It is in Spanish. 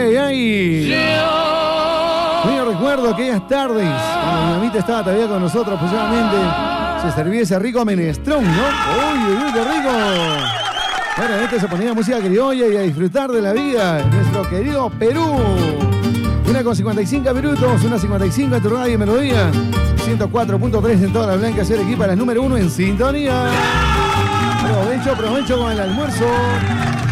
Yo recuerdo aquellas tardes cuando mi mamita estaba todavía con nosotros, aproximadamente se servía ese rico menestrón, ¿no? ¡Uy, qué rico! Bueno, en este se ponía música criolla y a disfrutar de la vida en nuestro querido Perú. 1:55 minutos, 1:55 en tu radio y melodía. 104.3 en toda la blanca, ser equipa la número 1 en sintonía. Aprovecho con el almuerzo.